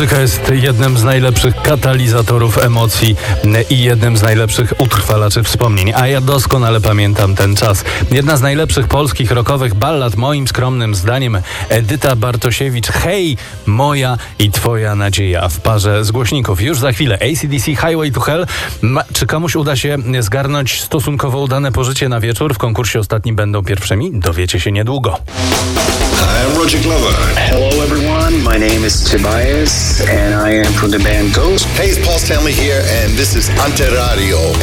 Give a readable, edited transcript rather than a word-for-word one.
Muzyka jest jednym z najlepszych katalizatorów emocji i jednym z najlepszych utrwalaczy wspomnień. A ja doskonale pamiętam ten czas. Jedna z najlepszych polskich rockowych ballad, moim skromnym zdaniem, Edyta Bartosiewicz. Hej, moja i twoja nadzieja w parze z głośników. Już za chwilę AC/DC Highway to Hell. Czy komuś uda się zgarnąć stosunkowo udane pożycie na wieczór? W konkursie ostatnim będą pierwszymi? Dowiecie się niedługo. Hi, I'm Roger Glover. Hello everyone, my name is Tobias and I am from the band Ghost. Hey, it's Paul Stanley here and this is Ante Radio.